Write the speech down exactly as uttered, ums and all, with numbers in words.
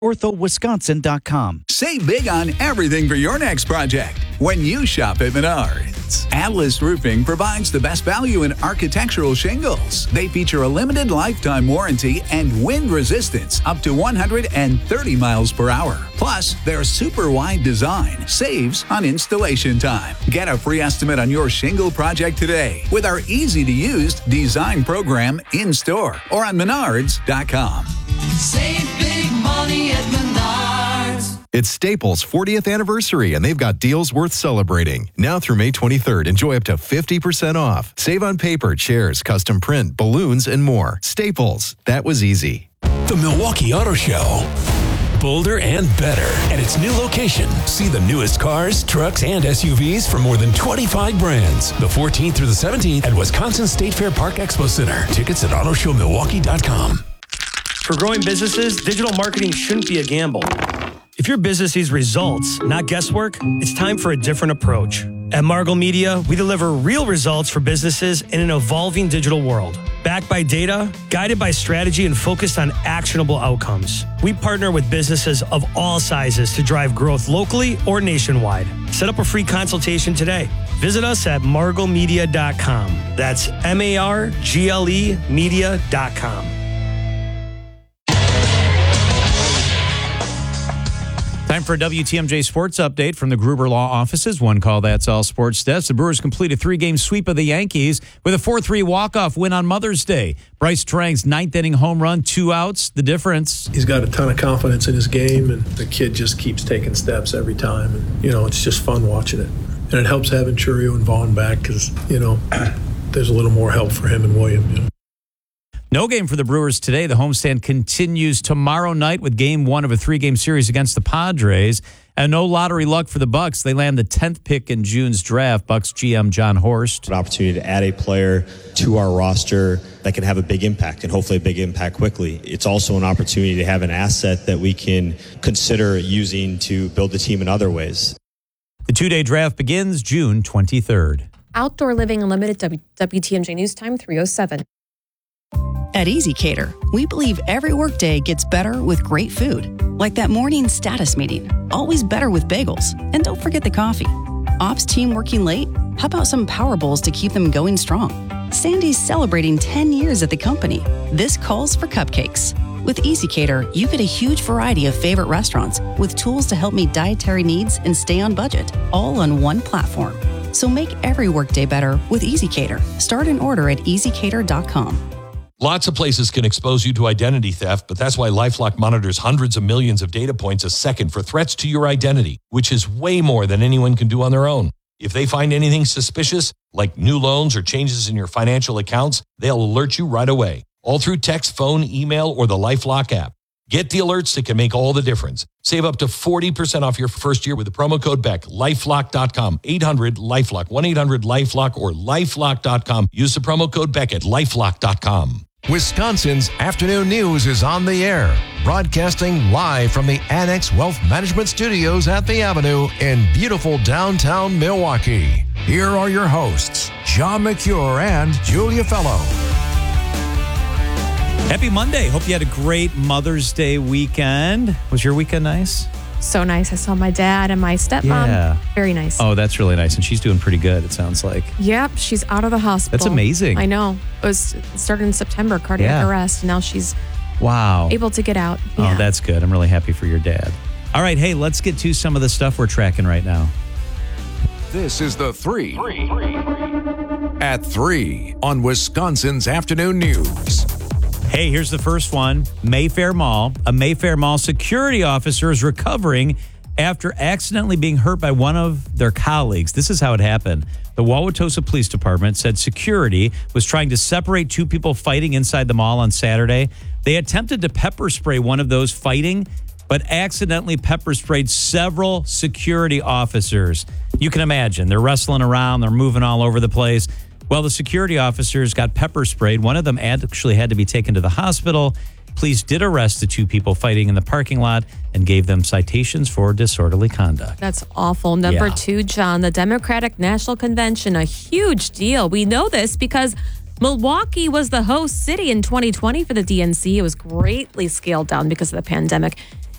ortho wisconsin dot com. Save big on everything for your next project when you shop at Menards. Atlas Roofing provides the best value in architectural shingles. They feature a limited lifetime warranty and wind resistance up to one hundred thirty miles per hour. Plus, their super wide design saves on installation time. Get a free estimate on your shingle project today with our easy-to-use design program in-store or on menards dot com. Save big money at Menards. It's Staples' fortieth anniversary, and they've got deals worth celebrating. Now through May twenty-third, enjoy up to fifty percent off. Save on paper, chairs, custom print, balloons, and more. Staples. That was easy. The Milwaukee Auto Show. Bolder and better at its new location. See the newest cars, trucks, and S U Vs from more than twenty-five brands. The fourteenth through the seventeenth at Wisconsin State Fair Park Expo Center. Tickets at auto show milwaukee dot com. For growing businesses, digital marketing shouldn't be a gamble. If your business needs results, not guesswork, it's time for a different approach. At Margle Media, we deliver real results for businesses in an evolving digital world. Backed by data, guided by strategy, and focused on actionable outcomes. We partner with businesses of all sizes to drive growth locally or nationwide. Set up a free consultation today. Visit us at margle media dot com. That's M A R G L E media dot com. Time for a W T M J Sports Update from the Gruber Law Offices. One call, that's all sports desk. The Brewers complete a three-game sweep of the Yankees with a four three walk-off win on Mother's Day. Bryce Terang's ninth-inning home run, two outs, the difference. He's got a ton of confidence in his game, and the kid just keeps taking steps every time. And, you know, it's just fun watching it. And it helps having Churio and Vaughn back because, you know, there's a little more help for him and William, you know. No game for the Brewers today. The homestand continues tomorrow night with game one of a three-game series against the Padres. And no lottery luck for the Bucks. They land the tenth pick in June's draft. Bucks G M John Horst. An opportunity to add a player to our roster that can have a big impact and hopefully a big impact quickly. It's also an opportunity to have an asset that we can consider using to build the team in other ways. The two-day draft begins June twenty-third. Outdoor Living Unlimited, W T M J News Time, three oh seven. At EasyCater, we believe every workday gets better with great food. Like that morning status meeting, always better with bagels. And don't forget the coffee. Ops team working late? How about some Power Bowls to keep them going strong? Sandy's celebrating ten years at the company. This calls for cupcakes. With EasyCater, you get a huge variety of favorite restaurants with tools to help meet dietary needs and stay on budget, all on one platform. So make every workday better with EasyCater. Start an order at easy cater dot com. Lots of places can expose you to identity theft, but that's why LifeLock monitors hundreds of millions of data points a second for threats to your identity, which is way more than anyone can do on their own. If they find anything suspicious, like new loans or changes in your financial accounts, they'll alert you right away, all through text, phone, email, or the LifeLock app. Get the alerts that can make all the difference. Save up to forty percent off your first year with the promo code Beck. lifelock dot com, eight hundred LifeLock, one eight hundred LifeLock, or lifelock dot com. Use the promo code Beck at lifelock dot com. Wisconsin's Afternoon News is on the air, broadcasting live from the Annex Wealth Management Studios at the Avenue in beautiful downtown Milwaukee. Here are your hosts, John McCure and Julia Fellow. Happy Monday. Hope you had a great Mother's Day weekend. Was your weekend nice? So nice. I saw my dad and my stepmom. Yeah. Very nice. Oh, that's really nice. And she's doing pretty good, it sounds like. Yep. She's out of the hospital. That's amazing. I know. It was it started in September, cardiac Yeah. arrest. And now she's wow. able to get out. Yeah. Oh, that's good. I'm really happy for your dad. All right. Hey, let's get to some of the stuff we're tracking right now. This is the three. At three on Wisconsin's Afternoon News. Hey, here's the first one. Mayfair Mall. A Mayfair Mall security officer is recovering after accidentally being hurt by one of their colleagues. This is how it happened. The Wauwatosa Police Department said security was trying to separate two people fighting inside the mall on Saturday. They attempted to pepper spray one of those fighting, but accidentally pepper sprayed several security officers. You can imagine. They're wrestling around. They're moving all over the place. Well, the security officers got pepper sprayed. One of them actually had to be taken to the hospital. Police did arrest the two people fighting in the parking lot and gave them citations for disorderly conduct. That's awful. Number Yeah. two, John, the Democratic National Convention, a huge deal. We know this because Milwaukee was the host city in twenty twenty for the D N C. It was greatly scaled down because of the pandemic.